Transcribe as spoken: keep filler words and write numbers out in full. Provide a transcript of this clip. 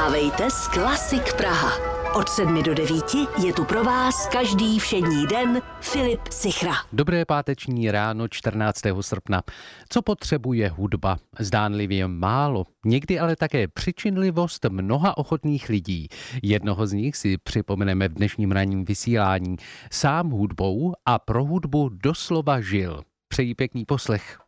Vstávejte s Klasik Praha. Od sedmi do devíti je tu pro vás každý všední den Filip Sichra. Dobré páteční ráno čtrnáctého srpna. Co potřebuje hudba? Zdánlivě málo. Někdy ale také přičinlivost mnoha ochotných lidí. Jednoho z nich si připomeneme v dnešním ranním vysílání. Sám hudbou a pro hudbu doslova žil. Přeji pěkný poslech.